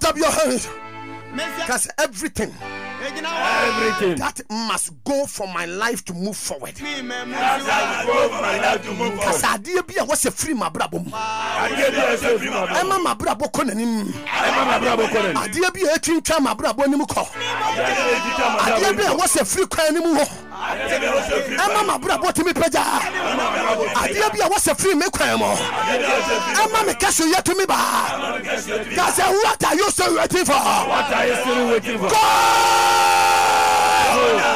up your hands. Because everything that must go for my life to move forward. Because idea be was a free my brabo. Emma my brabo konanim. Idea be a king my brabo nimuko. Idea be was a free cranimu. Emma my brabo to me preja. Idea be was a free me cramo. Emma me cash you to me ba. Because what are you still waiting for? What are you still waiting for? God!